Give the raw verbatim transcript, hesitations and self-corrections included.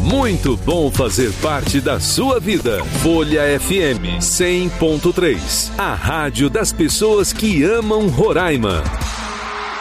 muito bom fazer parte da sua vida. Folha F M cem ponto três, a rádio das pessoas que amam Roraima.